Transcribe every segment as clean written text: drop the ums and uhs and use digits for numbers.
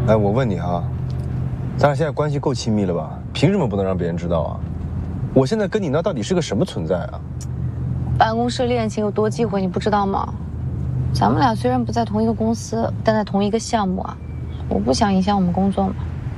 哎，我问你啊，咱俩现在关系够亲密了吧？凭什么不能让别人知道啊？我现在跟你那到底是个什么存在啊？ 办公室恋情有多忌讳，你不知道吗？咱们俩虽然不在同一个公司，但在同一个项目啊。我不想影响我们工作嘛。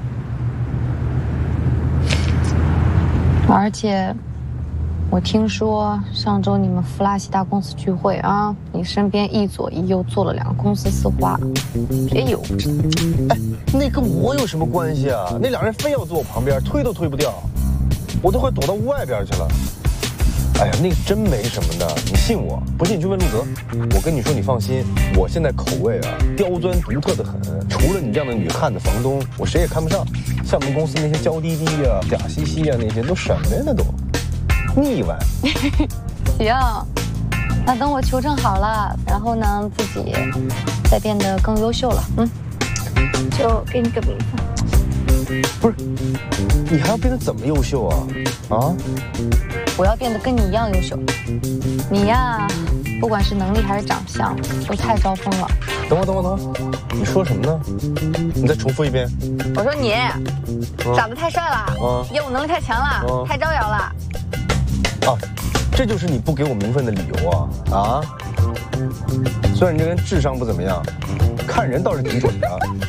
而且，我听说上周你们弗拉西大公司聚会啊，你身边一左一右做了2个公司私花，别以为我不知道。 哎，那跟我有什么关系啊？那2人非要坐我旁边，推都推不掉，我都快躲到屋外边去了。哎呀，那个真没什么的，你信我？不信你去问陆泽。我跟你说，你放心，我现在口味啊刁钻独特的很，除了你这样的女汉子房东，我谁也看不上。像我们公司那些娇滴滴呀、假兮兮呀，那些都什么呀？那都腻歪。 行，那等我求证好了，然后呢，自己再变得更优秀了，就给你个名分。 不是，你还要变得怎么优秀啊？啊？ 我要变得跟你一样优秀。你呀，不管是能力还是长相，都太招风了。 等会，你说什么呢？你再重复一遍。 我说你长得太帅了，业务能力太强了，太招摇了。 啊，这就是你不给我名分的理由啊！啊？虽然你这人智商不怎么样，看人倒是挺准的。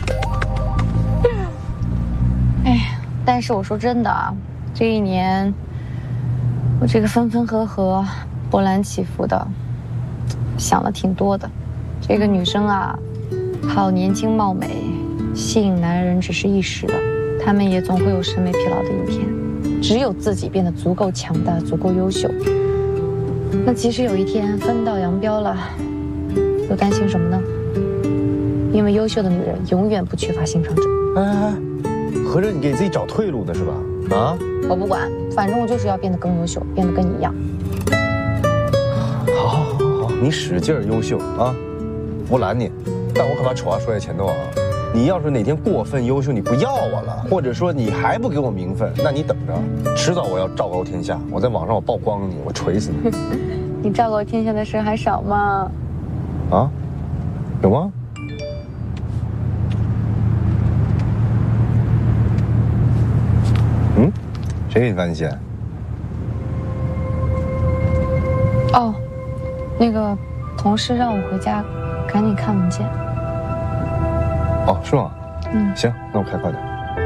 哎，但是我说真的啊，这1年，我这个分分合合、波澜起伏的，想了挺多的。这个女生啊，好年轻貌美，吸引男人只是一时的，她们也总会有审美疲劳的一天。只有自己变得足够强大、足够优秀，那即使有一天分道扬镳了，又担心什么呢？因为优秀的女人永远不缺乏欣赏者。 哎，合着你给自己找退路呢是吧？啊？ 我不管，反正我就是要变得更优秀，变得跟你一样。 好，你使劲优秀啊！不拦你，但我可把丑话说在前头啊！你要是哪天过分优秀，你不要我了，或者说你还不给我名分，那你等着，迟早我要昭告天下，我在网上我曝光你，我锤死你！ 你昭告天下的事还少吗？ 啊？有吗？谁给你发信息？ 哦，那个同事让我回家，赶紧看文件。 哦，是吗？行，那我开快点。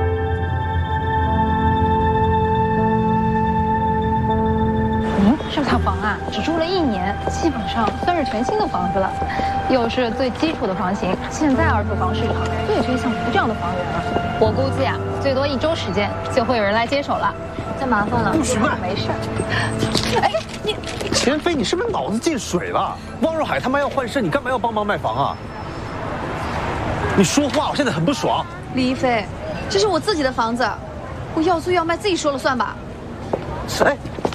这套房啊，只住了1年，基本上算是全新的房子了，又是最基础的房型。现在二手房市场最缺像您这样的房源了。我估计啊，最多1周时间就会有人来接手了。再麻烦了， 不许卖！ 没事。哎，你钱飞，你是不是脑子进水了？汪若海他妈要换肾，你干嘛要帮忙卖房啊？你说话，我现在很不爽。 李一飞，这是我自己的房子，我要租要卖自己说了算吧。 哎，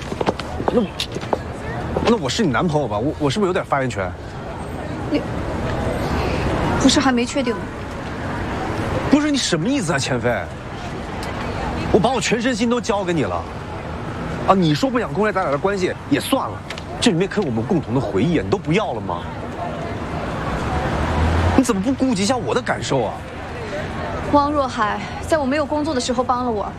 那我是你男朋友吧？我是不是有点发言权？ 你不是还没确定吗？ 不是你什么意思啊，钱飞？我把我全身心都交给你了，啊！你说不想公开咱俩的关系也算了，这里面可有我们共同的回忆啊，你都不要了吗？你怎么不顾及一下我的感受啊？ 汪若海在我没有工作的时候帮了我，